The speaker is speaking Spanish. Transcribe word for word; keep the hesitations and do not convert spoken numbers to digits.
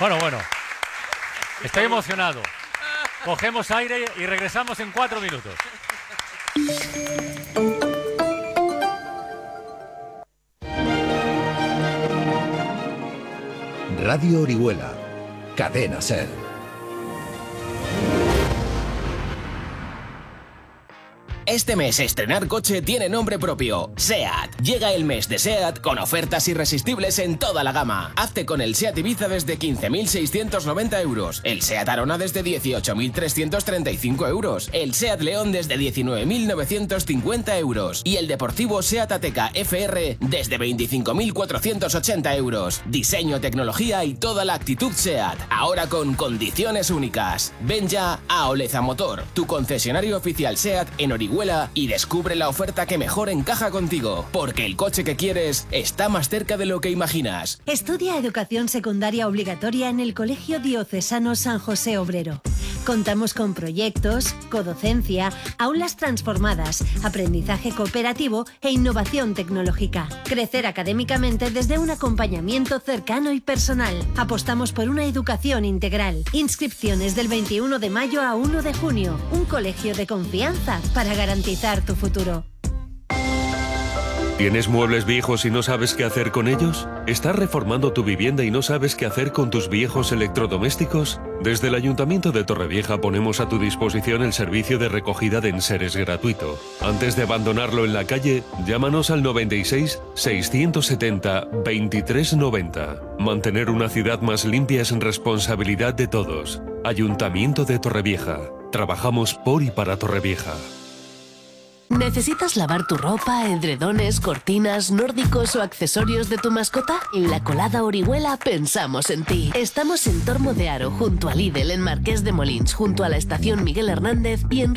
Bueno, bueno. Estoy emocionado. Cogemos aire y regresamos en cuatro minutos. Radio Orihuela, Cadena SER. Este mes estrenar coche tiene nombre propio, SEAT. Llega el mes de SEAT con ofertas irresistibles en toda la gama. Hazte con el SEAT Ibiza desde quince mil seiscientos noventa euros, el SEAT Arona desde dieciocho mil trescientos treinta y cinco euros, el SEAT León desde diecinueve mil novecientos cincuenta euros y el deportivo SEAT Ateca F R desde veinticinco mil cuatrocientos ochenta euros. Diseño, tecnología y toda la actitud SEAT, ahora con condiciones únicas. Ven ya a Oleza Motor, tu concesionario oficial SEAT en Orihuela, y descubre la oferta que mejor encaja contigo, porque el coche que quieres está más cerca de lo que imaginas. Estudia educación secundaria obligatoria en el Colegio Diocesano San José Obrero. Contamos con proyectos, codocencia, aulas transformadas, aprendizaje cooperativo e innovación tecnológica. Crecer académicamente desde un acompañamiento cercano y personal. Apostamos por una educación integral. Inscripciones del veintiuno de mayo a uno de junio. Un colegio de confianza para garantizar tu futuro. ¿Tienes muebles viejos y no sabes qué hacer con ellos? ¿Estás reformando tu vivienda y no sabes qué hacer con tus viejos electrodomésticos? Desde el Ayuntamiento de Torrevieja ponemos a tu disposición el servicio de recogida de enseres gratuito. Antes de abandonarlo en la calle, llámanos al noventa y seis, seiscientos setenta, veintitrés noventa. Mantener una ciudad más limpia es responsabilidad de todos. Ayuntamiento de Torrevieja. Trabajamos por y para Torrevieja. ¿Necesitas lavar tu ropa, edredones, cortinas, nórdicos o accesorios de tu mascota? En La Colada Orihuela pensamos en ti. Estamos en Tormo de Aro, junto a Lidl, en Marqués de Molins, junto a la estación Miguel Hernández y en